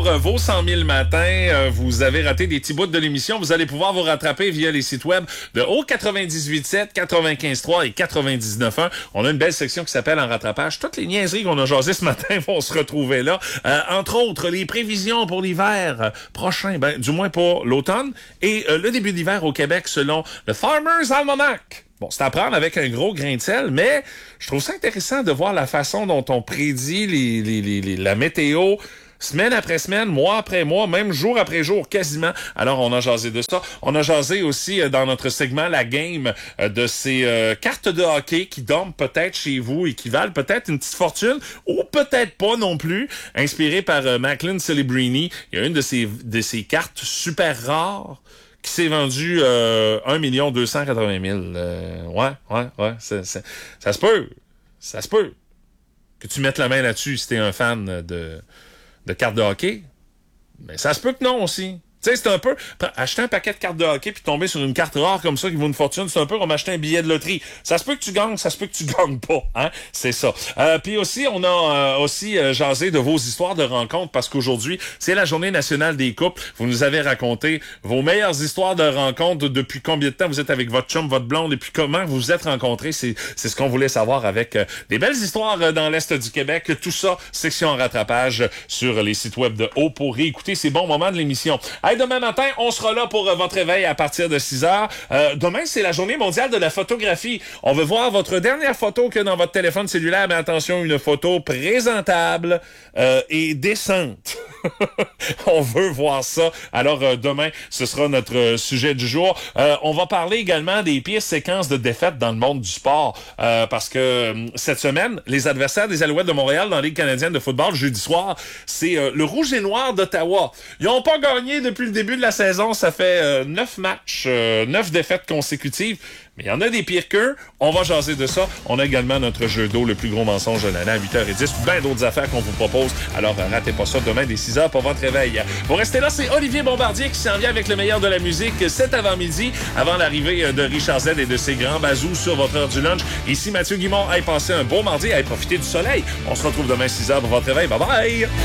pour vos 100 000 matins. Vous avez raté des petits bouts de l'émission. Vous allez pouvoir vous rattraper via les sites web de Haut 98.7, 95.3 et 99.1. On a une belle section qui s'appelle En rattrapage. Toutes les niaiseries qu'on a jasées ce matin vont se retrouver là. Entre autres, les prévisions pour l'hiver prochain, du moins pour l'automne, et le début d'hiver au Québec selon le Farmer's Almanac. Bon, c'est à prendre avec un gros grain de sel, mais je trouve ça intéressant de voir la façon dont on prédit la météo semaine après semaine, mois après mois, même jour après jour, quasiment. Alors, on a jasé de ça. On a jasé aussi dans notre segment La Game de ces cartes de hockey qui dorment peut-être chez vous et qui valent peut-être une petite fortune ou peut-être pas non plus. Inspiré par Macklin Celebrini, il y a une de ces cartes super rares qui s'est vendu 1 280 000. Ouais. Ça se peut. Ça se peut que tu mettes la main là-dessus si t'es un fan de cartes de hockey. Mais ça se peut que non aussi. Tu sais, c'est un peu... Acheter un paquet de cartes de hockey puis tomber sur une carte rare comme ça qui vaut une fortune, c'est un peu comme acheter un billet de loterie. Ça se peut que tu gagnes, ça se peut que tu gagnes pas. Hein? C'est ça. Puis aussi, on a jasé de vos histoires de rencontres parce qu'aujourd'hui, c'est la Journée nationale des couples. Vous nous avez raconté vos meilleures histoires de rencontres. Depuis combien de temps vous êtes avec votre chum, votre blonde, et puis comment vous vous êtes rencontrés. C'est ce qu'on voulait savoir avec des belles histoires dans l'Est du Québec. Tout ça, section en rattrapage sur les sites web de Haut pour réécouter ces bons moments de l'émission. Demain matin, on sera là pour votre réveil à partir de 6 heures. Demain, c'est la journée mondiale de la photographie. On veut voir votre dernière photo que dans votre téléphone cellulaire. Mais attention, une photo présentable et décente. On veut voir ça. Alors, demain, ce sera notre sujet du jour. On va parler également des pires séquences de défaites dans le monde du sport. Parce que cette semaine, les adversaires des Alouettes de Montréal dans la Ligue canadienne de football, jeudi soir, c'est le Rouge et Noir d'Ottawa. Ils n'ont pas gagné depuis le début de la saison. Ça fait 9 matchs, 9 défaites consécutives. Mais il y en a des pires qu'eux. On va jaser de ça. On a également notre jeu d'eau, le plus gros mensonge de l'année à 8h10. Bien d'autres affaires qu'on vous propose. Alors, ratez pas ça demain dès 6h pour votre réveil. Vous restez là, c'est Olivier Bombardier qui s'en vient avec le meilleur de la musique cet avant-midi, avant l'arrivée de Richard Z et de ses grands bazous sur votre heure du lunch. Ici Mathieu Guimond. Passez un beau mardi. Profitez du soleil. On se retrouve demain 6h pour votre réveil. Bye bye!